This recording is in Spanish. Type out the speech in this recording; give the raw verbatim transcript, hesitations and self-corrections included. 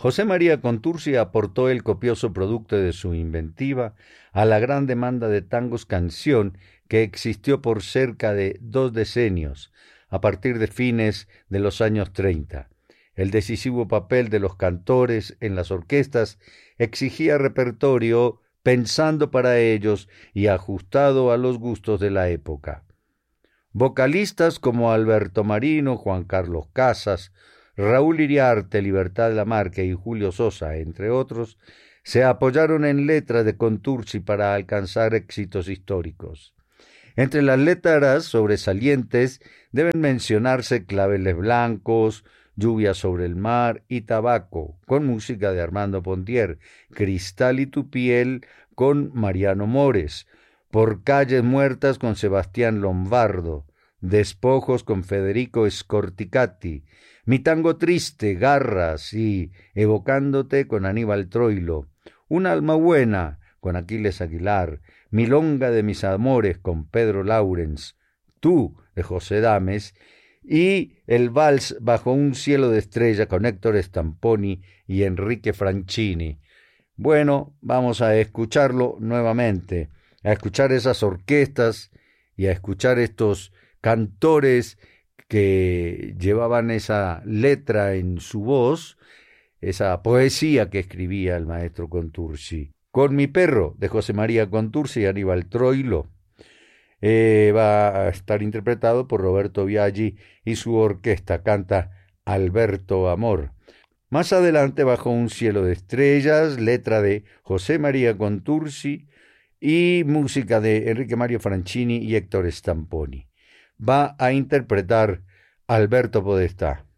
José María Contursi aportó el copioso producto de su inventiva a la gran demanda de tangos canción que existió por cerca de dos decenios, a partir de fines de los años treinta. El decisivo papel de los cantores en las orquestas exigía repertorio pensando para ellos y ajustado a los gustos de la época. Vocalistas como Alberto Marino, Juan Carlos Casas, Raúl Iriarte, Libertad Lamarque y Julio Sosa, entre otros, se apoyaron en letras de Contursi para alcanzar éxitos históricos. Entre las letras sobresalientes deben mencionarse Claveles Blancos, Lluvia sobre el mar y Tabaco, con música de Armando Pontier, Cristal y tu piel, con Mariano Mores, Por calles muertas, con Sebastián Lombardo, Despojos, con Federico Scorticati, Mi tango triste, Garras y Evocándote, con Aníbal Troilo, Un alma buena, con Aquiles Aguilar, Milonga de mis amores, con Pedro Laurens, Tú, de José Dames, y el vals Bajo un cielo de estrella, con Héctor Stamponi y Enrique Franchini. Bueno, vamos a escucharlo nuevamente, a escuchar esas orquestas y a escuchar estos cantores que llevaban esa letra en su voz, esa poesía que escribía el maestro Contursi. Con mi perro, de José María Contursi y Aníbal Troilo, eh, va a estar interpretado por Roberto Biaggi y su orquesta, canta Alberto Amor. Más adelante, Bajo un cielo de estrellas, letra de José María Contursi y música de Enrique Mario Franchini y Héctor Stamponi. Va a interpretar Alberto Podestá.